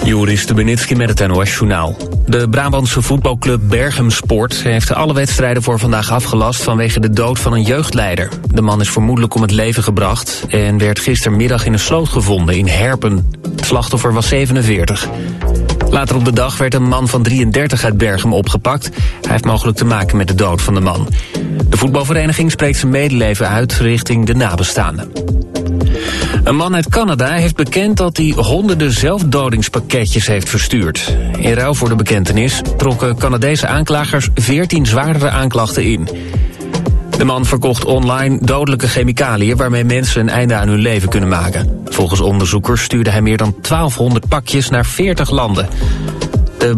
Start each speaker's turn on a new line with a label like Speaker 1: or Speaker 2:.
Speaker 1: Joris Stubenitski met het NOS-journaal. De Brabantse voetbalclub Berchem Sport heeft alle wedstrijden voor vandaag afgelast vanwege de dood van een jeugdleider. De man is vermoedelijk om het leven gebracht en werd gistermiddag in een sloot gevonden in Herpen. Het slachtoffer was 47. Later op de dag werd een man van 33 uit Berchem opgepakt. Hij heeft mogelijk te maken met de dood van de man. De voetbalvereniging spreekt zijn medeleven uit richting de nabestaanden. Een man uit Canada heeft bekend dat hij honderden zelfdodingspakketjes heeft verstuurd. In ruil voor de bekentenis trokken Canadese aanklagers 14 zwaardere aanklachten in. De man verkocht online dodelijke chemicaliën waarmee mensen een einde aan hun leven kunnen maken. Volgens onderzoekers stuurde hij meer dan 1200 pakjes naar 40 landen.